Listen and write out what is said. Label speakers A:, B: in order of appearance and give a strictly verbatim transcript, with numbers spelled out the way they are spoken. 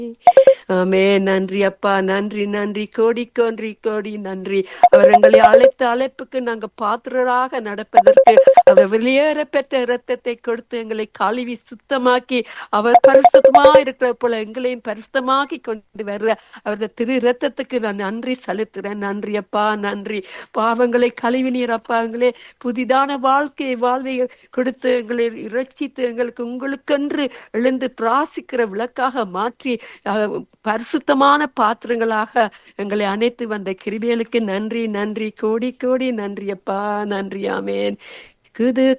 A: ஆமே. நன்றி அப்பா, நன்றி நன்றி, கோடி கோடி கோடி நன்றி. அவர் எங்களை அழைத்த அழைப்புக்கு நாங்க பாத்திரராக நடப்பதற்கு அவர் வெளியேற பெற்ற இரத்தத்தை கொடுத்து எங்களை கழுவி சுத்தமாக்கி அவர் பரிசுத்தமா இருக்கிற போல எங்களையும் பரிசுத்தமாக்கி கொண்டு வர்ற அவரது திரு இரத்தத்துக்கு நான் நன்றி செலுத்துறேன். நன்றி அப்பா, நன்றி. பாவங்களை கழுவினீர் அப்பா, எங்களே புதிதான வாழ்க்கையை வாழ்வை கொடுத்து எங்களை இரட்சித்து எங்களுக்கு உங்களுக்கென்று எழுந்து பிராசிக்கிற விளக்காக மாற்றி அஹ், பரிசுத்தமான பாத்திரங்களாக எங்களை அணைத்து வந்த கிருபைகளுக்கு நன்றி நன்றி, கோடி கோடி நன்றி அப்பா, நன்றி. ஆமேன். குது